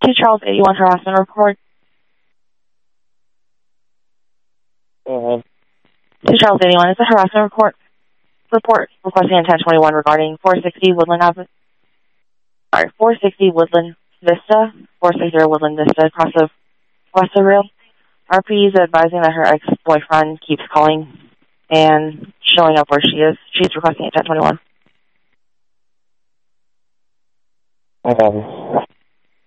2 Charles 81 harassment report. 2 Charles 81 is a harassment report. Report requesting in 1021 regarding 460 Woodland Avenue. 460 Woodland Vista, 460 Woodland Vista across the Western Rail. RP is advising that her ex-boyfriend keeps calling and showing up where she is. She's requesting at 1021.